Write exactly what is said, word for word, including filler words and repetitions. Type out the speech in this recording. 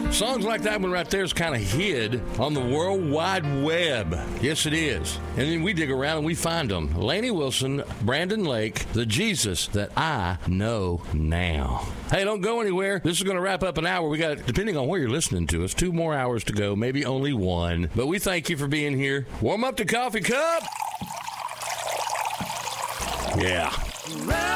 Songs like that one right there is kind of hid on the World Wide Web. Yes, it is. And then we dig around and we find them. Lainey Wilson, Brandon Lake, the Jesus that I know now. Hey, don't go anywhere. This is going to wrap up an hour. We got, depending on where you're listening to us, two more hours to go, maybe only one. But we thank you for being here. Warm up the coffee cup. Yeah.